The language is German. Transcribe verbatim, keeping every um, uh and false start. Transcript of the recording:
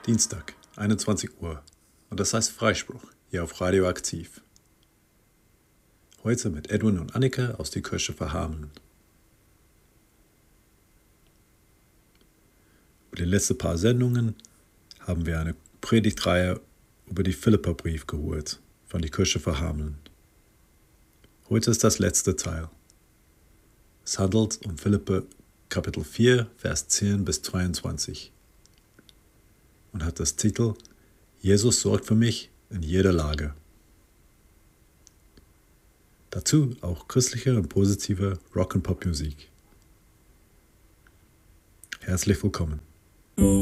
Dienstag, einundzwanzig Uhr. Und das heißt Freispruch, hier auf Radio Aktiv. Heute mit Edwin und Annika aus die Kirche Verhameln. Über die letzten paar Sendungen haben wir eine Predigtreihe über die Philipperbrief geholt von die Kirche Verhameln. Heute ist das letzte Teil. Es handelt um Philippe Kapitel vier, Vers zehn bis zweiundzwanzig und hat das Titel Jesus sorgt für mich in jeder Lage. Dazu auch christliche und positive Rock- und Popmusik. Herzlich willkommen.